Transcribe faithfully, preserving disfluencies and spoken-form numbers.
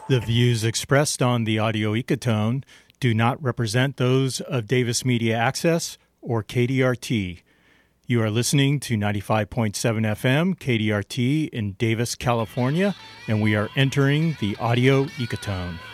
The views expressed on the audio Ecotone do not represent those of Davis Media Access or K D R T. You are listening to ninety-five point seven F M K D R T in Davis, California, and we are entering the audio Ecotone.